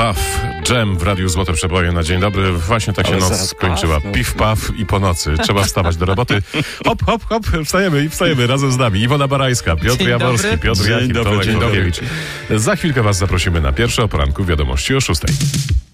Puff, Dżem w Radiu Złote Przeboje na dzień dobry. Właśnie tak się Ale noc zaraz skończyła. Puff, no. Piw, paf i po nocy. Trzeba wstawać do roboty. Hop, hop, hop. Wstajemy razem z nami. Iwona Barańska, Piotr Dzień Jaworski, dobry. Piotr Dzień Jakib, dobry, Tomek dzień dobry. Kołkiewicz. Za chwilkę was zaprosimy na pierwsze o poranku wiadomości o 6:00.